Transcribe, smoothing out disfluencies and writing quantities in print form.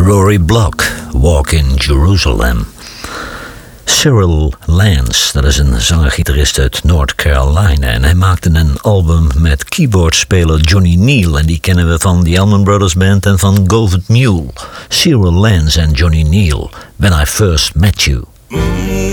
Rory Block, Walk in Jerusalem. Cyril Lance, dat is een zanger-gitarist uit North Carolina. En hij maakte een album met keyboardspeler Johnny Neal. En die kennen we van The Allman Brothers Band en van Govert Mule. Cyril Lance en Johnny Neal, When I First Met You.